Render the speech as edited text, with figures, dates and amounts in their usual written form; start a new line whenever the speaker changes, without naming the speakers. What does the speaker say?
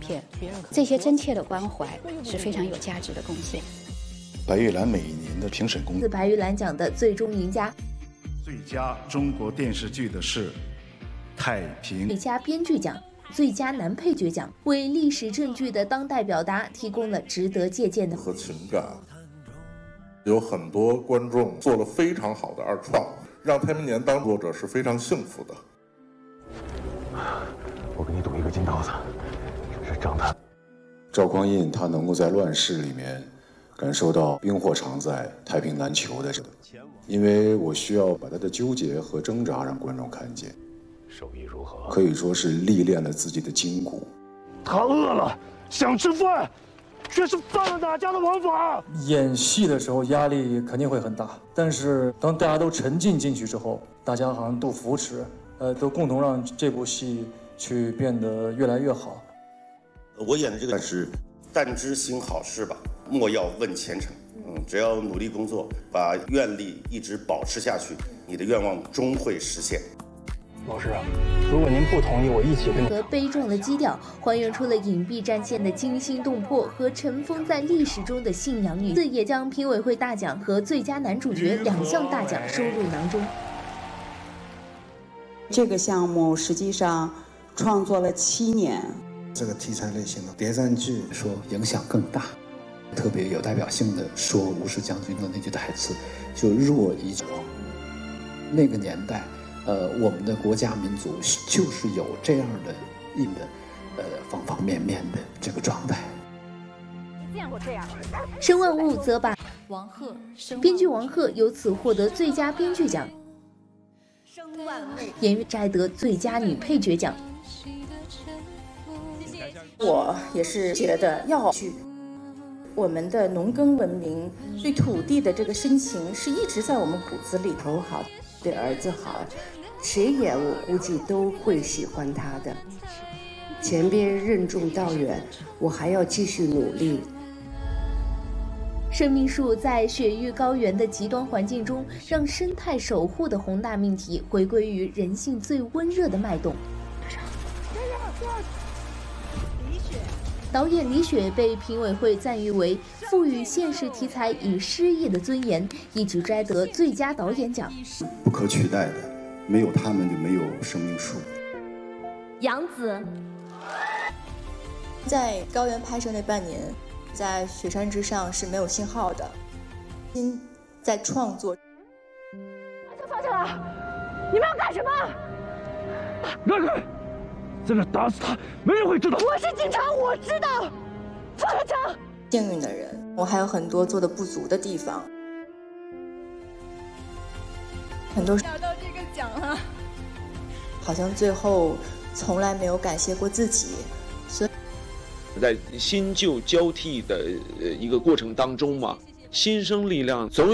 片，这些真切的关怀是非常有价值的贡献。
白玉兰每一年的评审工作，
白玉兰奖的最终赢家，
最佳中国电视剧的是《太平》。
最佳编剧奖、最佳男配角奖，为历史正剧的当代表达提供了值得借鉴的
和情感。有很多观众做了非常好的二创，让太平年当作者是非常幸福的。
我给你赌一个金刀子，是张探。
赵匡胤他能够在乱世里面感受到冰火常在、太平难求的这个，因为我需要把他的纠结和挣扎让观众看见。
手艺如何？
可以说是历练了自己的筋骨。
他饿了，想吃饭，却是犯了哪家的王法？
演戏的时候压力肯定会很大，但是当大家都沉浸进去之后，大家好像都扶持，都共同让这部戏去变得越来越好。
我演的这个是但知行好事吧，莫要问前程。只要努力工作，把愿力一直保持下去，你的愿望终会实现。
老师啊，如果您不同意，我一起跟你。
和悲壮的基调还原出了隐蔽战线的惊心动魄和尘封在历史中的信仰与也将评委会大奖和最佳男主角2项大奖收入囊中。
这个项目实际上创作了7年。
这个题材类型的谍战剧说影响更大，特别有代表性的说吴氏将军的那句台词，就若一往。那个年代，我们的国家民族就是有这样的方方面面的这个状态。
见过这样。申万物则把编剧王鹤由此获得最佳编剧奖，严玉摘得最佳女配角奖。
我也是觉得要去我们的农耕文明，对土地的这个深情是一直在我们骨子里头好，对儿子好，谁演我估计都会喜欢他的。前边任重道远，我还要继续努力。
生命树在雪域高原的极端环境中，让生态守护的宏大命题回归于人性最温热的脉动。导演李雪被评委会赞誉为赋予现实题材以诗意的尊严，一举摘得最佳导演奖。
不可取代的，没有他们就没有生命树。
杨紫
在高原拍摄那半年，在雪山之上是没有信号的，心在创作。
就放下了，你们要干什么？
让开！在这打死他，没人会知道。
我是警察，我知道。放下枪！
幸运的人，我还有很多做的不足的地方，很多
拿到这个奖了，
好像最后从来没有感谢过自己，所以
在新旧交替的一个过程当中嘛，新生力量总有。